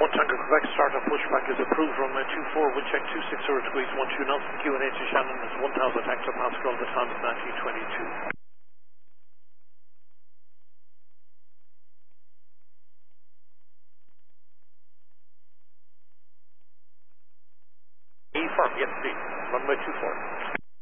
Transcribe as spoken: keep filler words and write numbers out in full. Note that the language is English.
one Tango Quebec, startup pushback is approved. Runway two four, wind check two six zero degrees, one two knots. Q and A to Shannon is one thousand hectopascal, the time is nineteen twenty-two. E firm, yes, D. Runway two four.